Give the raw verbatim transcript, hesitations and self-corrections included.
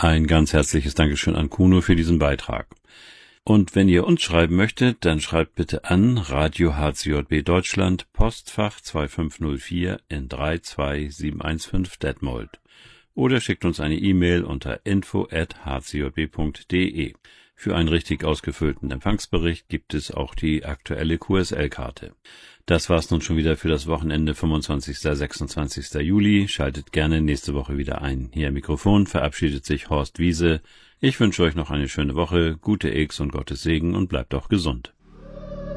Ein ganz herzliches Dankeschön an Kuno für diesen Beitrag. Und wenn ihr uns schreiben möchtet, dann schreibt bitte an Radio H C J B Deutschland, Postfach zwei fünf null vier in drei zwei sieben eins fünf Detmold. Oder schickt uns eine E-Mail unter info at h c j b punkt d e. Für einen richtig ausgefüllten Empfangsbericht gibt es auch die aktuelle Q S L-Karte. Das war's nun schon wieder für das Wochenende fünfundzwanzigsten bis sechsundzwanzigsten Juli. Schaltet gerne nächste Woche wieder ein. Hier am Mikrofon verabschiedet sich Horst Wiese. Ich wünsche euch noch eine schöne Woche, gute X und Gottes Segen und bleibt auch gesund.